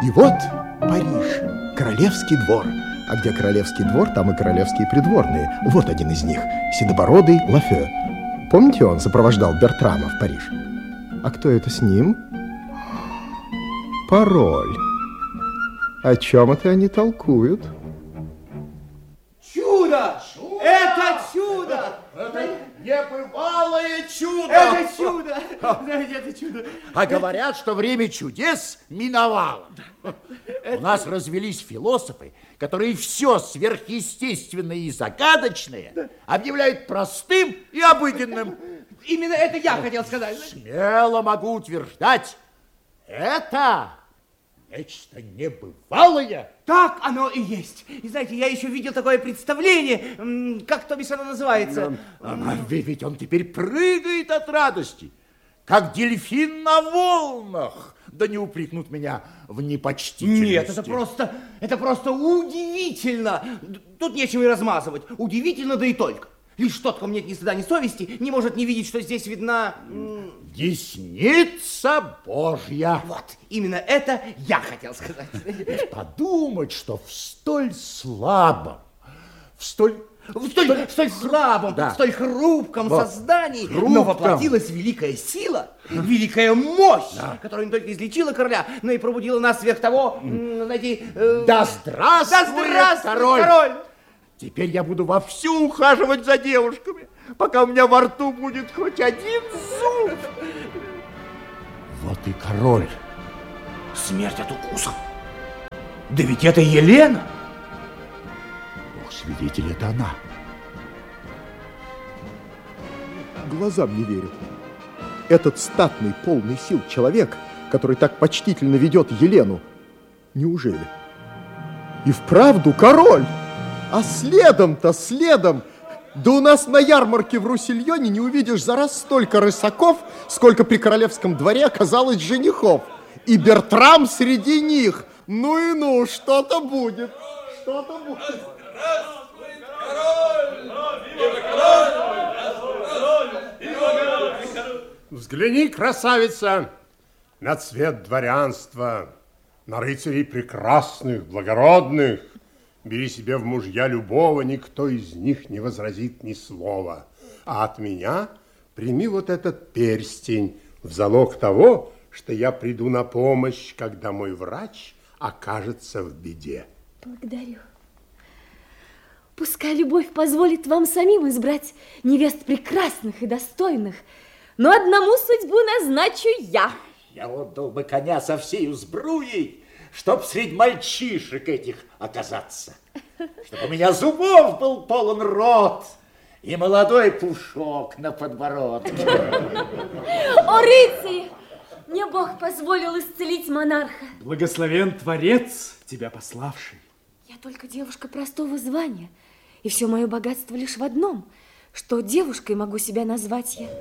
И вот Париж, королевский двор. А где королевский двор, там и королевские придворные. Вот один из них, седобородый Лафе. Помните, он сопровождал Бертрама в Париж? А кто это с ним? Пароль. О чем это они толкуют? Чудо! Это чудо! Это небывалое чудо! Это чудо! Знаете, это чудо! А говорят, что время чудес миновало. У нас развелись философы, которые все сверхъестественное и загадочное объявляют простым и обыденным. Именно это я хотел сказать. Смело могу утверждать, это нечто небывалое. Так оно и есть. И знаете, я еще видел такое представление, как то бишь оно называется. Ведь он теперь прыгает от радости, как дельфин на волнах. Да не упрекнут меня в непочтительности. Нет, это просто удивительно. Тут нечего и размазывать. Удивительно, да и только. Лишь тот, кому нет ни стыда, ни совести, не может не видеть, что здесь видна... Десница Божья. Вот, именно это я хотел сказать. Подумать, что в столь слабом, в столь слабом, да. в столь хрупком Вот. создании, Хрупком. но воплотилась великая сила, великая мощь, которая не только излечила короля, но и пробудила нас сверх того, знаете... Да здравствует король! Теперь я буду вовсю ухаживать за девушками, пока у меня во рту будет хоть один зуб. Вот и король. Смерть от укуса. Да ведь это Елена. Бог свидетель, это она. Глазам не верю. Этот статный, полный сил человек, который так почтительно ведет Елену, неужели? И вправду король! А следом, да у нас на ярмарке в Руссельоне не увидишь за раз столько рысаков, сколько при королевском дворе оказалось женихов. И Бертрам среди них. Ну и ну, что-то будет. Что-то будет. Взгляни, красавица, на цвет дворянства, на рыцарей прекрасных, благородных. Бери себе в мужья любого, никто из них не возразит ни слова. А от меня прими вот этот перстень в залог того, что я приду на помощь, когда мой врач окажется в беде. Благодарю. Пускай любовь позволит вам самим избрать невест прекрасных и достойных, но одному судьбу назначу я. Я отдал бы коня со всею сбруей, чтоб среди мальчишек этих оказаться. Чтоб у меня зубов был полон рот и молодой пушок на подбородке. О, рыцари! Мне Бог позволил исцелить монарха. Благословен Творец, тебя пославший. Я только девушка простого звания, и все мое богатство лишь в одном, что девушкой могу себя назвать я.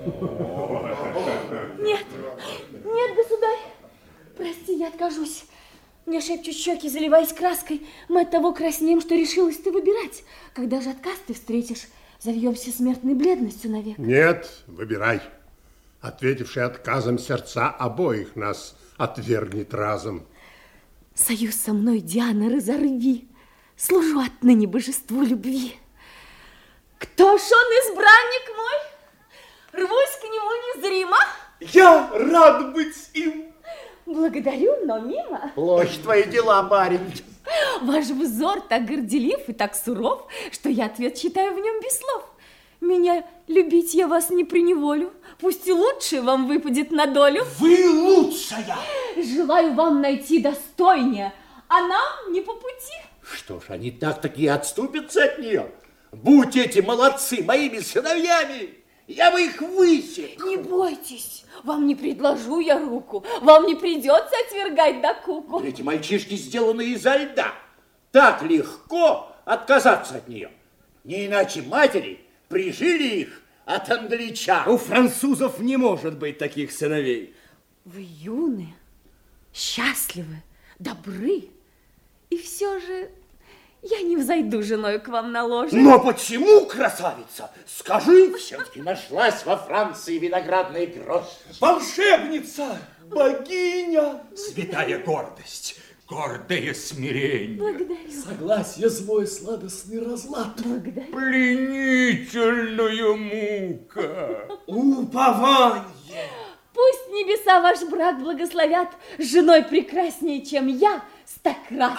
Нет, государь, прости, я откажусь. Мне шепчут щеки, заливаясь краской. Мы от того краснеем, что решилась ты выбирать. Когда же отказ ты встретишь, зальемся смертной бледностью навек. Нет, выбирай. Ответивший отказом сердца обоих нас отвергнет разом. Союз со мной, Диана, разорви. Служу отныне божеству любви. Кто ж он, избранник мой? Рвусь к нему незримо. Я рад быть им. Благодарю, но мимо. Плохи твои дела, барин. Ваш взор так горделив и так суров, что я ответ читаю в нем без слов. Меня любить я вас не приневолю. Пусть и лучшее вам выпадет на долю. Вы лучшая. Желаю вам найти достойнее, а нам не по пути. Что ж, они так-таки отступятся от нее. Будь эти молодцы моими сыновьями, я бы их высек. Не бойтесь, вам не предложу я руку, вам не придется отвергать докуку. Эти мальчишки сделаны изо льда. Так легко отказаться от нее. Не иначе матери прижили их от англичан. У французов не может быть таких сыновей. Вы юны, счастливы, добры, и все же я не взойду женой к вам на ложе. Но почему, красавица? Скажи. Все-таки нашлась во Франции виноградная гроздь. Волшебница, богиня. Святая гордость. гордое смирение. Благодарю. Согласие злой, сладостный разлад. Благодарю. Пленительная мука. Упование. Пусть небеса ваш брак благословят, с женой прекраснее, чем я, стократ.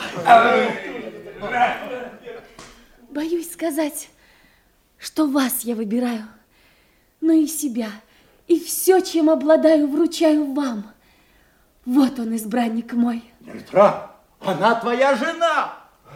Боюсь сказать, что вас я выбираю, но и себя, и все, чем обладаю, вручаю вам. Вот он, избранник мой. Бертран, она твоя жена.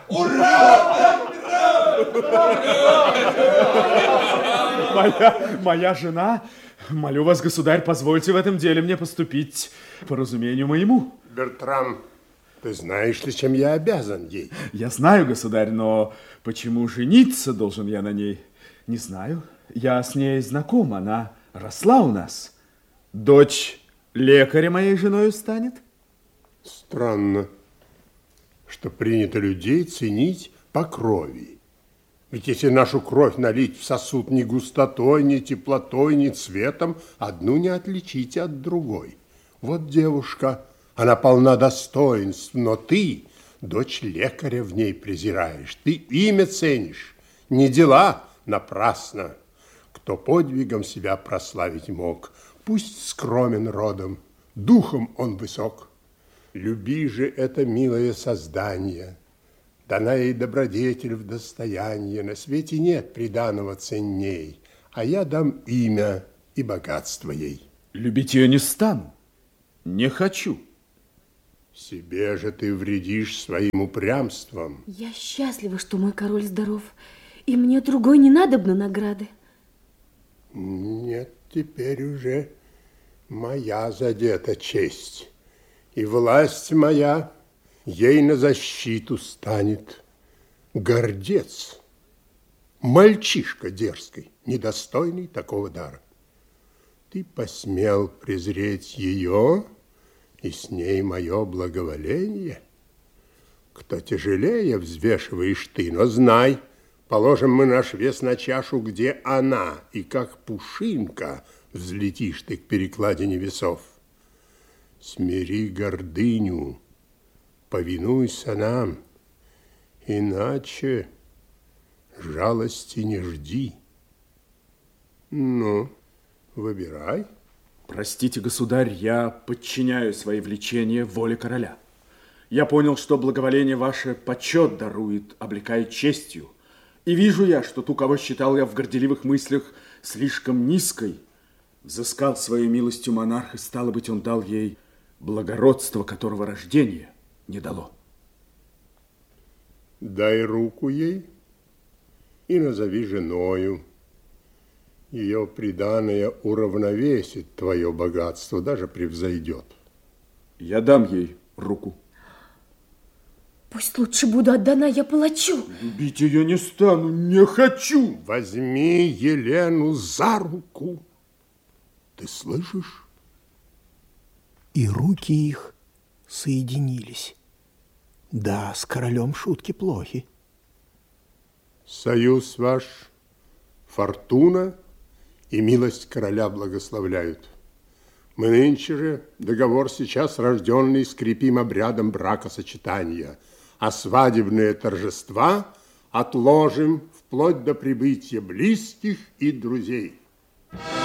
Моя жена? Молю вас, государь, позвольте в этом деле мне поступить по разумению моему. Бертрам, ты знаешь ли, чем я обязан ей? Я знаю, государь, но почему жениться должен я на ней, не знаю. Я с ней знаком, она росла у нас. Дочь лекаря моей женою станет? Странно, что принято людей ценить по крови. Ведь если нашу кровь налить в сосуд ни густотой, ни теплотой, ни цветом, одну не отличить от другой. Вот девушка, она полна достоинств, но ты, дочь лекаря, в ней презираешь. Ты имя ценишь, не дела напрасно. Кто подвигом себя прославить мог, пусть скромен родом, духом он высок. Люби же это милое создание, дана ей добродетель в достояние, на свете нет приданого ценней, а я дам имя и богатство ей. Любить ее не стану, не хочу. Себе же ты вредишь своим упрямством. Я счастлива, что мой король здоров, и мне другой не надобно награды. Нет, теперь уже моя задета честь, и власть моя ей на защиту станет. Гордец, мальчишка дерзкий, недостойный такого дара. Ты посмел презреть ее, и с ней мое благоволение. Кто тяжелее, взвешиваешь ты, но знай, положим мы наш вес на чашу, где она, и как пушинка взлетишь ты к перекладине весов. Смири гордыню, повинуйся нам, иначе жалости не жди. Ну, выбирай. Простите, государь, я подчиняю свои влечения воле короля. Я понял, что благоволение ваше почет дарует, облекая честью. И вижу я, что ту, кого считал я в горделивых мыслях слишком низкой, взыскал своей милостью монарх, и, стало быть, он дал ей благородство, которого рождение не дало. Дай руку ей и назови женою. Ее приданое уравновесит твое богатство, даже превзойдет. Я дам ей руку. Пусть лучше буду отдана я палачу. Любить ее не стану, не хочу. Возьми Елену за руку. Ты слышишь? И руки их соединились. Да, с королем шутки плохи. Союз ваш, фортуна и милость короля благословляют. Мы нынче же договор сейчас рожденный скрепим обрядом бракосочетания, а свадебные торжества отложим вплоть до прибытия близких и друзей.